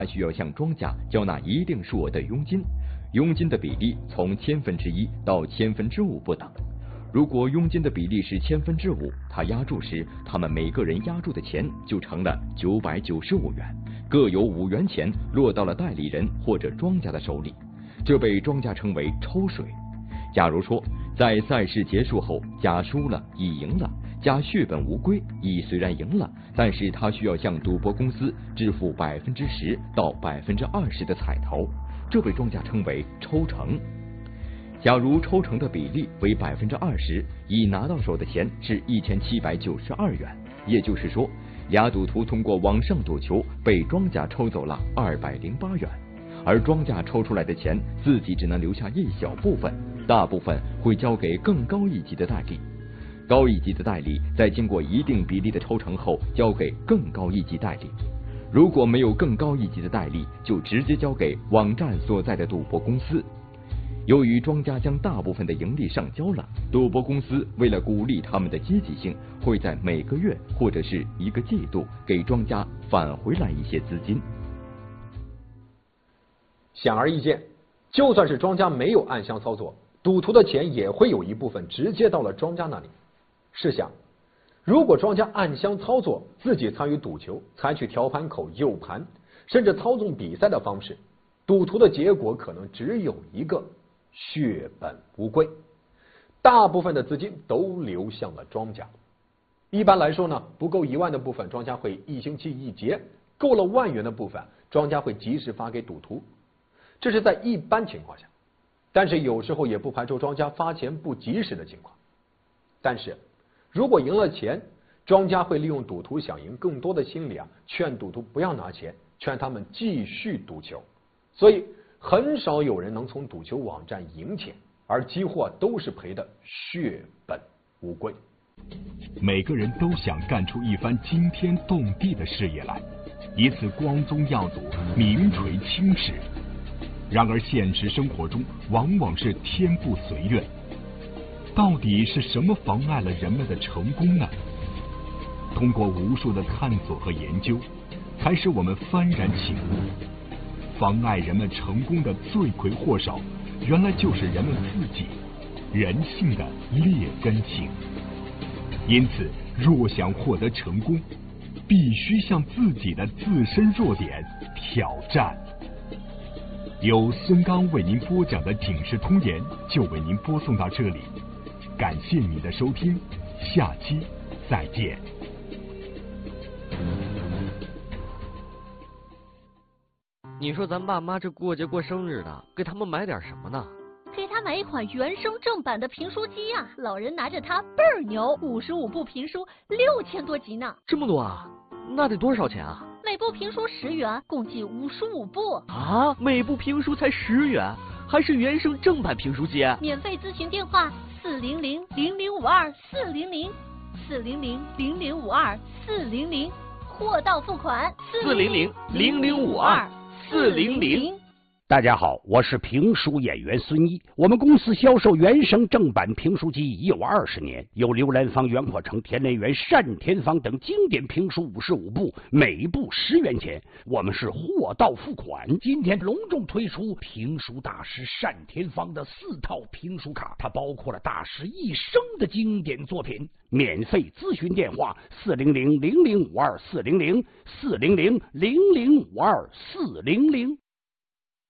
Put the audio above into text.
还需要向庄家交纳一定数额的佣金，佣金的比例从1/1000到5/1000不等。如果佣金的比例是5/1000，他押注时，他们每个人押注的钱就成了995元，各有5元钱落到了代理人或者庄家的手里，这被庄家称为抽水。假如说在赛事结束后，甲输了，乙赢了，甲血本无归，乙虽然赢了，但是他需要向赌博公司支付10%到20%的彩头，这被庄家称为抽成。假如抽成的比例为20%，乙拿到手的钱是1792元，也就是说，俩赌徒通过网上赌球被庄家抽走了208元，而庄家抽出来的钱自己只能留下一小部分，大部分会交给更高一级的代理。高一级的代理在经过一定比例的抽成后，交给更高一级代理。如果没有更高一级的代理，就直接交给网站所在的赌博公司。由于庄家将大部分的盈利上交了，赌博公司为了鼓励他们的积极性，会在每个月或者是一个季度给庄家返回来一些资金。 显而易见，就算是庄家没有暗箱操作，赌徒的钱也会有一部分直接到了庄家那里。试想，如果庄家暗箱操作，自己参与赌球，采取调盘口、诱盘，甚至操纵比赛的方式，赌徒的结果可能只有一个：血本无归，大部分的资金都流向了庄家。一般来说呢，不够1万的部分，庄家会1星期一结；够了1万元的部分，庄家会及时发给赌徒。这是在一般情况下，但是有时候也不排除庄家发钱不及时的情况。但是如果赢了钱，庄家会利用赌徒想赢更多的心理劝赌徒不要拿钱，劝他们继续赌球。所以很少有人能从赌球网站赢钱，而几乎都是赔的血本无归。 每个人都想干出一番惊天动地的事业来，以此光宗耀祖、名垂青史。然而现实生活中往往是天不随愿，到底是什么妨碍了人们的成功呢？通过无数的探索和研究，才使我们幡然醒悟，妨碍人们成功的罪魁祸首，原来就是人们自己，人性的劣根性。因此，若想获得成功，必须向自己的自身弱点挑战。由孙刚为您播讲的《警世通言》就为您播送到这里，感谢您的收听，下期再见。 你说咱爸妈这过节过生日的，给他们买点什么呢？ 给他买一款原声正版的评书机呀，老人拿着它倍儿牛，55部评书6000多集呢。 这么多啊？那得多少钱啊？ 每部评书10元，共计55部。 啊，每部评书才10元，还是原声正版评书机？ 免费咨询电话400-0052-400，400-0052-400，货到付款 400-0052-400。 大家好，我是评书演员孙一。我们公司销售原声正版评书机已有20年，有刘兰芳、袁阔成、田连元、单田芳等经典评书55部，每部10元钱。我们是货到付款。今天隆重推出评书大师单田芳的4套评书卡，它包括了大师一生的经典作品。免费咨询电话400-0052-400，400-0052-400。